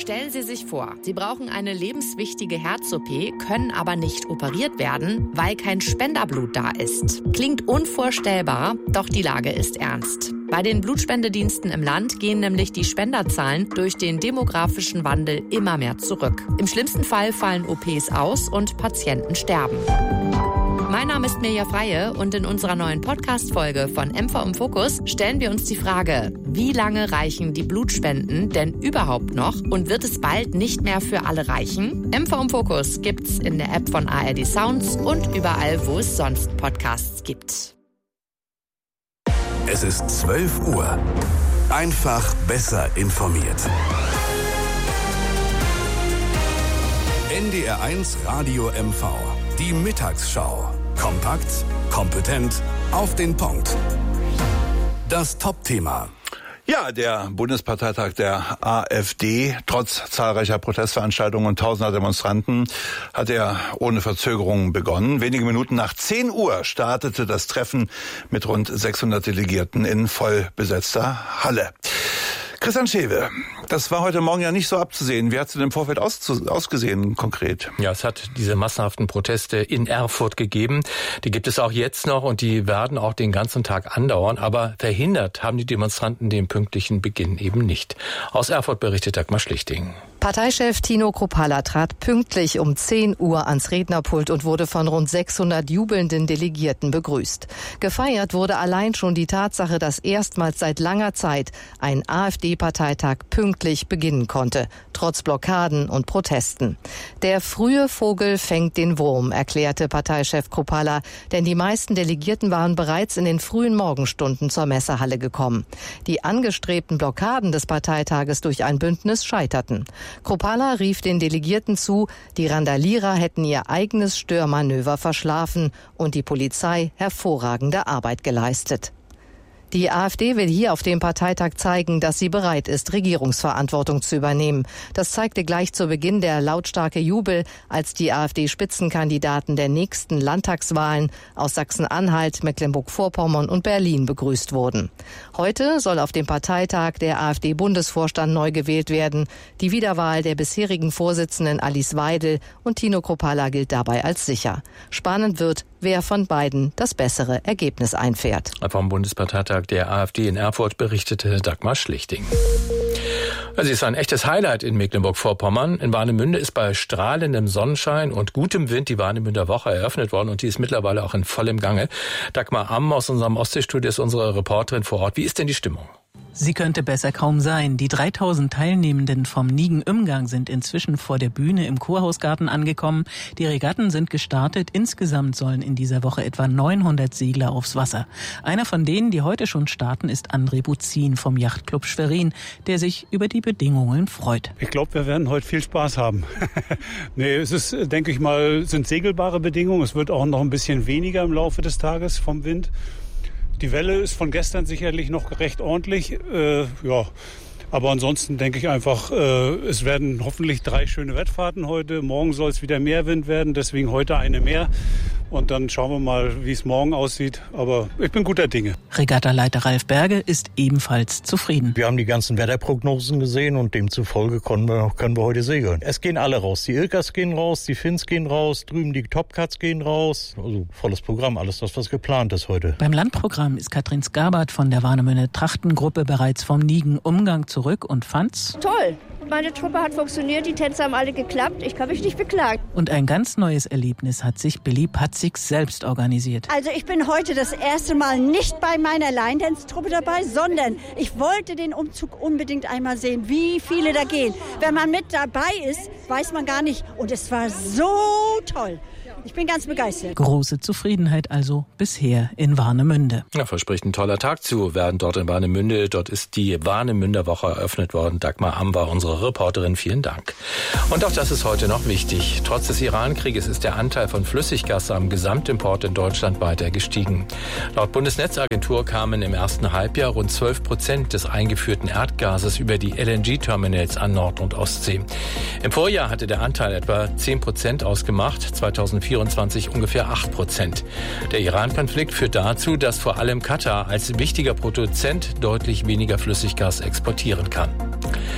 Stellen Sie sich vor, Sie brauchen eine lebenswichtige Herz-OP, können aber nicht operiert werden, weil kein Spenderblut da ist. Klingt unvorstellbar, doch die Lage ist ernst. Bei den Blutspendediensten im Land gehen nämlich die Spenderzahlen durch den demografischen Wandel immer mehr zurück. Im schlimmsten Fall fallen OPs aus und Patienten sterben. Mein Name ist Mirja Freie und in unserer neuen Podcast-Folge von MV im Fokus stellen wir uns die Frage, wie lange reichen die Blutspenden denn überhaupt noch und wird es bald nicht mehr für alle reichen? MV im Fokus gibt's in der App von ARD Sounds und überall, wo es sonst Podcasts gibt. Es ist 12 Uhr. Einfach besser informiert. NDR1 Radio MV. Die Mittagsschau. Kompakt, kompetent, auf den Punkt. Das Top-Thema. Ja, der Bundesparteitag der AfD, trotz zahlreicher Protestveranstaltungen und tausender Demonstranten, hat er ohne Verzögerung begonnen. Wenige Minuten nach 10 Uhr startete das Treffen mit rund 600 Delegierten in vollbesetzter Halle. Christian Schewe, das war heute Morgen ja nicht so abzusehen. Wie hat es denn im Vorfeld ausgesehen konkret? Ja, es hat diese massenhaften Proteste in Erfurt gegeben. Die gibt es auch jetzt noch und die werden auch den ganzen Tag andauern. Aber verhindert haben die Demonstranten den pünktlichen Beginn eben nicht. Aus Erfurt berichtet Dagmar Schlichting. Parteichef Tino Kruppalla trat pünktlich um 10 Uhr ans Rednerpult und wurde von rund 600 jubelnden Delegierten begrüßt. Gefeiert wurde allein schon die Tatsache, dass erstmals seit langer Zeit ein AfD-Parteitag pünktlich beginnen konnte, trotz Blockaden und Protesten. Der frühe Vogel fängt den Wurm, erklärte Parteichef Kruppalla, denn die meisten Delegierten waren bereits in den frühen Morgenstunden zur Messehalle gekommen. Die angestrebten Blockaden des Parteitages durch ein Bündnis scheiterten. Kruppalla rief den Delegierten zu, die Randalierer hätten ihr eigenes Störmanöver verschlafen und die Polizei hervorragende Arbeit geleistet. Die AfD will hier auf dem Parteitag zeigen, dass sie bereit ist, Regierungsverantwortung zu übernehmen. Das zeigte gleich zu Beginn der lautstarke Jubel, als die AfD-Spitzenkandidaten der nächsten Landtagswahlen aus Sachsen-Anhalt, Mecklenburg-Vorpommern und Berlin begrüßt wurden. Heute soll auf dem Parteitag der AfD-Bundesvorstand neu gewählt werden. Die Wiederwahl der bisherigen Vorsitzenden Alice Weidel und Tino Kruppalla gilt dabei als sicher. Spannend wird, wer von beiden das bessere Ergebnis einfährt. Vom Bundesparteitag der AfD in Erfurt berichtete Dagmar Schlichting. Es ist ein echtes Highlight in Mecklenburg-Vorpommern. In Warnemünde ist bei strahlendem Sonnenschein und gutem Wind die Warnemünder Woche eröffnet worden und die ist mittlerweile auch in vollem Gange. Dagmar Amm aus unserem Ostseestudio ist unsere Reporterin vor Ort. Wie ist denn die Stimmung? Sie könnte besser kaum sein. Die 3000 Teilnehmenden vom Nigen-Umgang sind inzwischen vor der Bühne im Kurhausgarten angekommen. Die Regatten sind gestartet. Insgesamt sollen in dieser Woche etwa 900 Segler aufs Wasser. Einer von denen, die heute schon starten, ist André Buzin vom Yachtclub Schwerin, der sich über die Bedingungen freut. Ich glaube, wir werden heute viel Spaß haben. Nee, es ist, denke ich mal, sind segelbare Bedingungen. Es wird auch noch ein bisschen weniger im Laufe des Tages vom Wind. Die Welle ist von gestern sicherlich noch recht ordentlich, ja. Aber ansonsten denke ich einfach, es werden hoffentlich 3 schöne Wettfahrten heute. Morgen soll es wieder mehr Wind werden, deswegen heute eine mehr. Und dann schauen wir mal, wie es morgen aussieht. Aber ich bin guter Dinge. Regattaleiter Ralf Berge ist ebenfalls zufrieden. Wir haben die ganzen Wetterprognosen gesehen und demzufolge können wir heute segeln. Es gehen alle raus. Die Ilkas gehen raus, die Finns gehen raus, drüben die Topcats gehen raus. Also volles Programm, alles das, was geplant ist heute. Beim Landprogramm ist Katrin Skabert von der Warnemünder Trachtengruppe bereits vom Nigen-Umgang zurück und fand's toll. Meine Truppe hat funktioniert, die Tänze haben alle geklappt. Ich kann mich nicht beklagen. Und ein ganz neues Erlebnis hat sich Billy Patzig selbst organisiert. Also ich bin heute das erste Mal nicht bei meiner Line-Dance-Truppe dabei, sondern ich wollte den Umzug unbedingt einmal sehen, wie viele da gehen. Wenn man mit dabei ist, weiß man gar nicht. Und es war so toll. Ich bin ganz begeistert. Große Zufriedenheit also bisher in Warnemünde. Ja, verspricht ein toller Tag zu werden dort in Warnemünde. Dort ist die Warnemünder Woche eröffnet worden. Dagmar Amm war unsere Reporterin. Vielen Dank. Und auch das ist heute noch wichtig. Trotz des Iran-Krieges ist der Anteil von Flüssiggas am Gesamtimport in Deutschland weiter gestiegen. Laut Bundesnetzagentur kamen im ersten Halbjahr rund 12% des eingeführten Erdgases über die LNG-Terminals an Nord- und Ostsee. Im Vorjahr hatte der Anteil etwa 10% ausgemacht, 2024 ungefähr 8%. Der Iran-Konflikt führt dazu, dass vor allem Katar als wichtiger Produzent deutlich weniger Flüssiggas exportieren kann.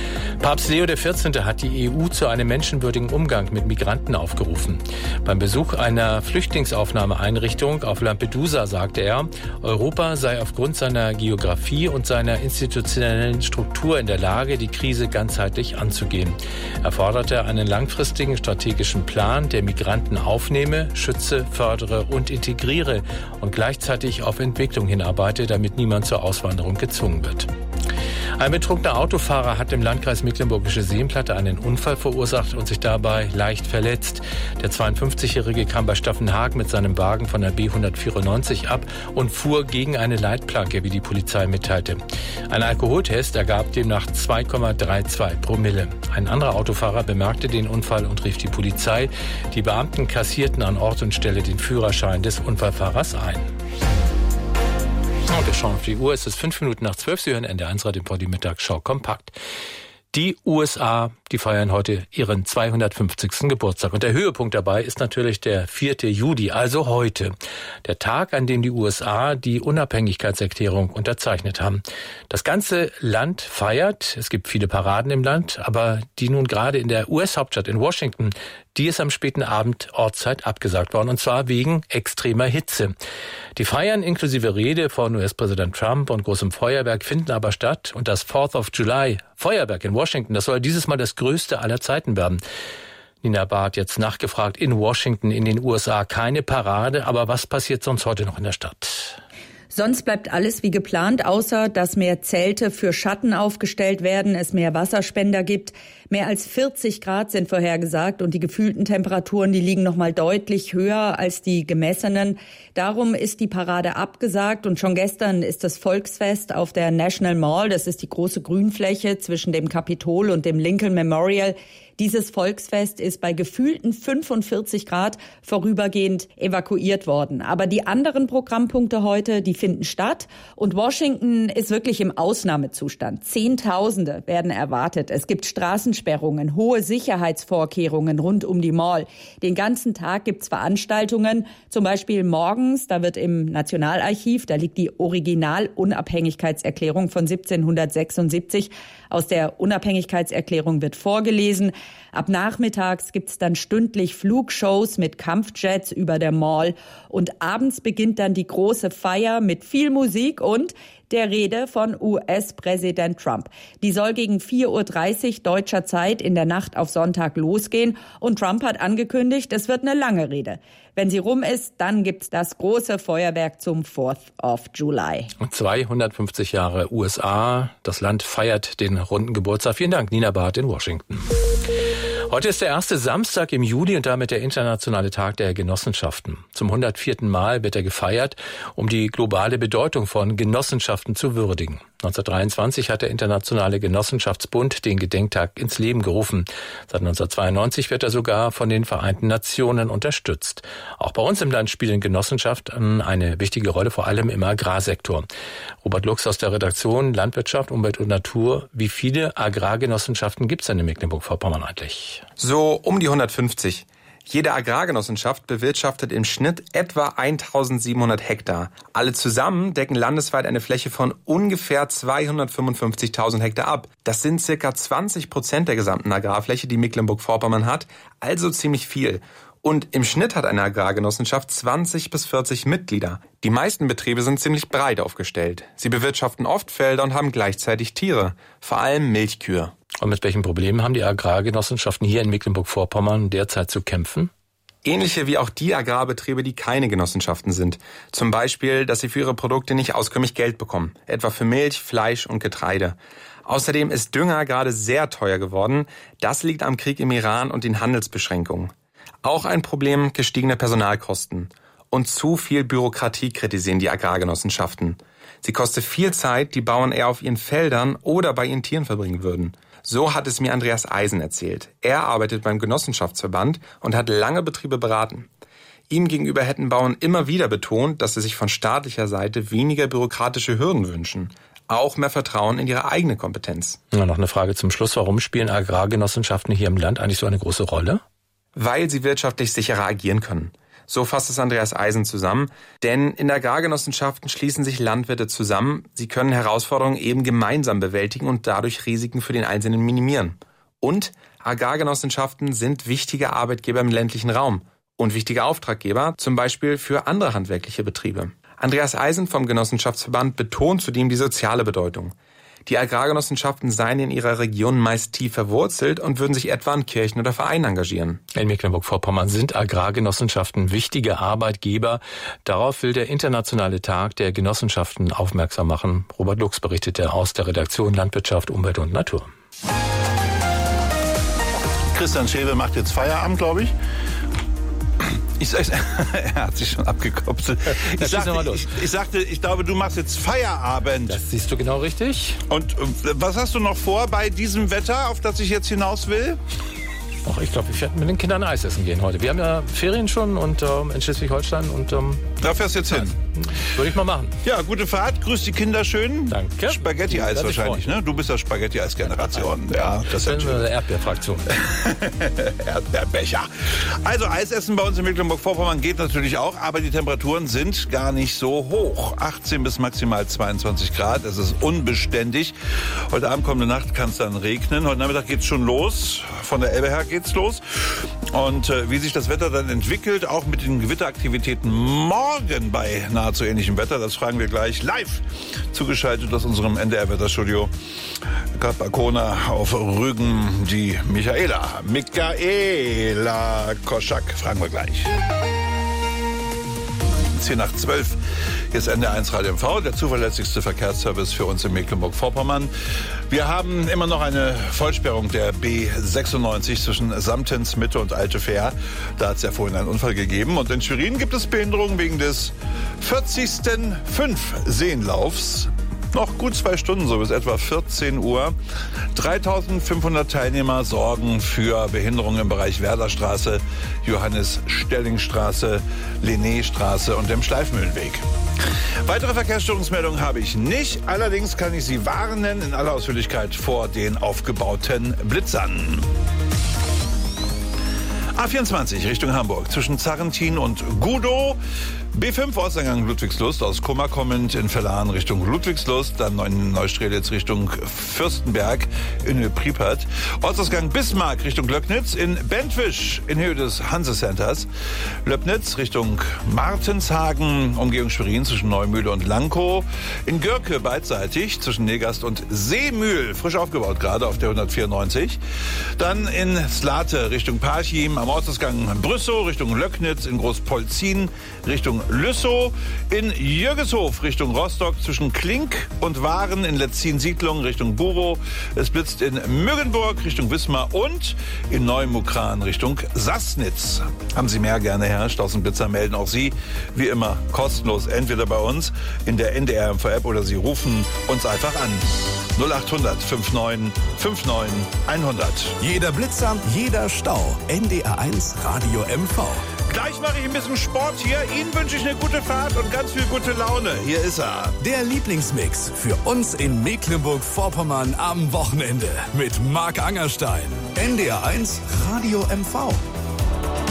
Papst Leo XIV. Hat die EU zu einem menschenwürdigen Umgang mit Migranten aufgerufen. Beim Besuch einer Flüchtlingsaufnahmeeinrichtung auf Lampedusa sagte er, Europa sei aufgrund seiner Geografie und seiner institutionellen Struktur in der Lage, die Krise ganzheitlich anzugehen. Er forderte einen langfristigen strategischen Plan, der Migranten aufnehme, schütze, fördere und integriere und gleichzeitig auf Entwicklung hinarbeite, damit niemand zur Auswanderung gezwungen wird. Ein betrunkener Autofahrer hat im Landkreis Mecklenburgische Seenplatte einen Unfall verursacht und sich dabei leicht verletzt. Der 52-Jährige kam bei Staffenhagen mit seinem Wagen von der B194 ab und fuhr gegen eine Leitplanke, wie die Polizei mitteilte. Ein Alkoholtest ergab demnach 2,32 Promille. Ein anderer Autofahrer bemerkte den Unfall und rief die Polizei. Die Beamten kassierten an Ort und Stelle den Führerschein des Unfallfahrers ein. Und wir schauen auf die Uhr. Es ist 5:05. Sie hören NDR1 Radio vor die Mittagsschau kompakt. Die USA, die feiern heute ihren 250. Geburtstag. Und der Höhepunkt dabei ist natürlich der 4. Juli, also heute. Der Tag, an dem die USA die Unabhängigkeitserklärung unterzeichnet haben. Das ganze Land feiert. Es gibt viele Paraden im Land, aber die nun gerade in der US-Hauptstadt in Washington, die ist am späten Abend Ortszeit abgesagt worden, und zwar wegen extremer Hitze. Die Feiern inklusive Rede von US-Präsident Trump und großem Feuerwerk finden aber statt. Und das 4th of July Feuerwerk in Washington, das soll dieses Mal das größte aller Zeiten werden. Nina Barth jetzt nachgefragt, in Washington, in den USA, keine Parade. Aber was passiert sonst heute noch in der Stadt? Sonst bleibt alles wie geplant, außer dass mehr Zelte für Schatten aufgestellt werden, es mehr Wasserspender gibt. Mehr als 40 Grad sind vorhergesagt und die gefühlten Temperaturen, die liegen noch mal deutlich höher als die gemessenen. Darum ist die Parade abgesagt und schon gestern ist das Volksfest auf der National Mall, das ist die große Grünfläche zwischen dem Kapitol und dem Lincoln Memorial. Dieses Volksfest ist bei gefühlten 45 Grad vorübergehend evakuiert worden. Aber die anderen Programmpunkte heute, die finden statt. Und Washington ist wirklich im Ausnahmezustand. Zehntausende werden erwartet. Es gibt Straßensperrungen, hohe Sicherheitsvorkehrungen rund um die Mall. Den ganzen Tag gibt's Veranstaltungen. Zum Beispiel morgens, da wird im Nationalarchiv, da liegt die Original-Unabhängigkeitserklärung von 1776. Aus der Unabhängigkeitserklärung wird vorgelesen. Ab nachmittags gibt's dann stündlich Flugshows mit Kampfjets über der Mall. Und abends beginnt dann die große Feier mit viel Musik und der Rede von US-Präsident Trump. Die soll gegen 4:30 Uhr deutscher Zeit in der Nacht auf Sonntag losgehen. Und Trump hat angekündigt, es wird eine lange Rede. Wenn sie rum ist, dann gibt's das große Feuerwerk zum 4th of July. 250 Jahre USA. Das Land feiert den runden Geburtstag. Vielen Dank, Nina Barth in Washington. Heute ist der erste Samstag im Juli und damit der internationale Tag der Genossenschaften. Zum 104. Mal wird er gefeiert, um die globale Bedeutung von Genossenschaften zu würdigen. 1923 hat der Internationale Genossenschaftsbund den Gedenktag ins Leben gerufen. Seit 1992 wird er sogar von den Vereinten Nationen unterstützt. Auch bei uns im Land spielen Genossenschaften eine wichtige Rolle, vor allem im Agrarsektor. Robert Lux aus der Redaktion Landwirtschaft, Umwelt und Natur. Wie viele Agrargenossenschaften gibt es denn in Mecklenburg-Vorpommern eigentlich? So um die 150. Jede Agrargenossenschaft bewirtschaftet im Schnitt etwa 1700 Hektar. Alle zusammen decken landesweit eine Fläche von ungefähr 255.000 Hektar ab. Das sind circa 20% der gesamten Agrarfläche, die Mecklenburg-Vorpommern hat, also ziemlich viel. Und im Schnitt hat eine Agrargenossenschaft 20 bis 40 Mitglieder. Die meisten Betriebe sind ziemlich breit aufgestellt. Sie bewirtschaften oft Felder und haben gleichzeitig Tiere, vor allem Milchkühe. Und mit welchen Problemen haben die Agrargenossenschaften hier in Mecklenburg-Vorpommern derzeit zu kämpfen? Ähnliche wie auch die Agrarbetriebe, die keine Genossenschaften sind. Zum Beispiel, dass sie für ihre Produkte nicht auskömmlich Geld bekommen, etwa für Milch, Fleisch und Getreide. Außerdem ist Dünger gerade sehr teuer geworden. Das liegt am Krieg im Iran und den Handelsbeschränkungen. Auch ein Problem gestiegene Personalkosten. Und zu viel Bürokratie kritisieren die Agrargenossenschaften. Sie kostet viel Zeit, die Bauern eher auf ihren Feldern oder bei ihren Tieren verbringen würden. So hat es mir Andreas Eisen erzählt. Er arbeitet beim Genossenschaftsverband und hat lange Betriebe beraten. Ihm gegenüber hätten Bauern immer wieder betont, dass sie sich von staatlicher Seite weniger bürokratische Hürden wünschen. Auch mehr Vertrauen in ihre eigene Kompetenz. Ja, noch eine Frage zum Schluss. Warum spielen Agrargenossenschaften hier im Land eigentlich so eine große Rolle? Weil sie wirtschaftlich sicherer agieren können. So fasst es Andreas Eisen zusammen. Denn in Agrargenossenschaften schließen sich Landwirte zusammen. Sie können Herausforderungen eben gemeinsam bewältigen und dadurch Risiken für den Einzelnen minimieren. Und Agrargenossenschaften sind wichtige Arbeitgeber im ländlichen Raum und wichtige Auftraggeber, zum Beispiel für andere handwerkliche Betriebe. Andreas Eisen vom Genossenschaftsverband betont zudem die soziale Bedeutung. Die Agrargenossenschaften seien in ihrer Region meist tief verwurzelt und würden sich etwa an Kirchen oder Vereinen engagieren. In Mecklenburg-Vorpommern sind Agrargenossenschaften wichtige Arbeitgeber. Darauf will der Internationale Tag der Genossenschaften aufmerksam machen. Robert Lux berichtete aus der Redaktion Landwirtschaft, Umwelt und Natur. Christian Schewe macht jetzt Feierabend, glaube ich. Er hat sich schon abgekopselt. Ich sagte, ich glaube, du machst jetzt Feierabend. Das siehst du genau richtig. Und was hast du noch vor bei diesem Wetter, auf das ich jetzt hinaus will? Ach, ich glaube, ich werde mit den Kindern Eis essen gehen heute. Wir haben ja Ferien schon und in Schleswig-Holstein. Und da fährst du jetzt hin? Würde ich mal machen. Ja, gute Fahrt. Grüß die Kinder schön. Danke. Spaghetti-Eis wahrscheinlich, ne? Du bist ja Spaghetti-Eis-Generation. Ja, das ist eine Erdbeerfraktion. Erdbeerbecher. Also Eisessen bei uns in Mecklenburg-Vorpommern geht natürlich auch, aber die Temperaturen sind gar nicht so hoch. 18 bis maximal 22 Grad. Es ist unbeständig. Heute Abend, kommende Nacht kann es dann regnen. Heute Nachmittag geht's schon los. Von der Elbe her geht's los. Und wie sich das Wetter dann entwickelt, auch mit den Gewitteraktivitäten morgen bei nahezu ähnlichem Wetter, das fragen wir gleich live zugeschaltet aus unserem NDR-Wetterstudio. Kapakona auf Rügen, die Michaela Koschak, fragen wir gleich. 10 nach 12. Hier ist NDR1 Radio MV, der zuverlässigste Verkehrsservice für uns in Mecklenburg-Vorpommern. Wir haben immer noch eine Vollsperrung der B96 zwischen Samtens, Mitte und Alte Fähr. Da hat es ja vorhin einen Unfall gegeben. Und in Schwerin gibt es Behinderungen wegen des 40. 5-Seenlaufs. Noch gut 2 Stunden, so bis etwa 14 Uhr. 3500 Teilnehmer sorgen für Behinderungen im Bereich Werderstraße, Johannes-Stelling-Straße, Linné-Straße und dem Schleifmühlenweg. Weitere Verkehrsstörungsmeldungen habe ich nicht. Allerdings kann ich Sie warnen in aller Ausführlichkeit vor den aufgebauten Blitzern. A24 Richtung Hamburg zwischen Zarrentin und Gudow. B5 Osteingang Ludwigslust aus Kummer kommend in Verlan Richtung Ludwigslust, dann Neustrelitz Richtung Fürstenberg in Priepert. Ortsausgang Bismarck Richtung Löcknitz, in Bentwisch in Höhe des Hanse-Centers. Löbnitz Richtung Martenshagen, Umgehung Schwerin zwischen Neumühle und Lankow. In Görke beidseitig zwischen Negast und Seemühl, frisch aufgebaut gerade auf der 194. Dann in Slate Richtung Parchim, am Ortsausgang Brüssow Richtung Löcknitz, in Großpolzin Richtung Lüssow, in Jürgeshof Richtung Rostock zwischen Klink und Waren, in Letzin-Siedlung Richtung Burow. Es blitzt in Müggenburg Richtung Wismar und in Neumukran Richtung Sassnitz. Haben Sie mehr, gerne Herr Stausenblitzer, melden auch Sie wie immer kostenlos entweder bei uns in der NDR MV App oder Sie rufen uns einfach an. 0800 59 59 100. Jeder Blitzer, jeder Stau. NDR1 Radio MV. Gleich mache ich ein bisschen Sport hier. Ihnen wünsche ich eine gute Fahrt und ganz viel gute Laune. Hier ist er. Der Lieblingsmix für uns in Mecklenburg-Vorpommern am Wochenende mit Marc Angerstein. NDR1 Radio MV.